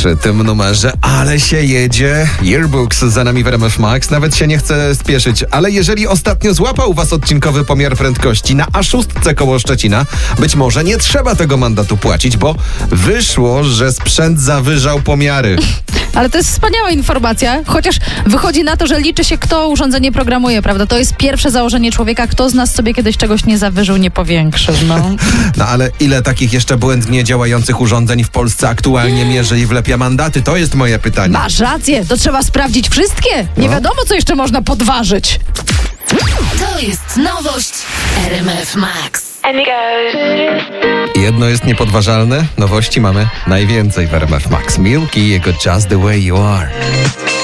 przy tym numerze, ale się jedzie. Yearbooks za nami w RMF Max. Nawet się nie chce spieszyć, ale jeżeli ostatnio złapał was odcinkowy pomiar prędkości na A6 koło Szczecina, być może nie trzeba tego mandatu płacić, bo wyszło, że sprzęt zawyżał pomiary. Ale to jest wspaniała informacja, chociaż wychodzi na to, że liczy się, kto urządzenie programuje, prawda? To jest pierwsze założenie człowieka. Kto z nas sobie kiedyś czegoś nie zawyżył, nie powiększył, no. No ale ile takich jeszcze błędnie działających urządzeń w Polsce aktualnie mierzy i wlepia mandaty? To jest moje pytanie. Masz rację, to trzeba sprawdzić wszystkie. Nie wiadomo, co jeszcze można podważyć. To jest nowość RMF Max. Jedno jest niepodważalne, nowości mamy najwięcej w RMF Max. Milky, jego Just the Way You Are.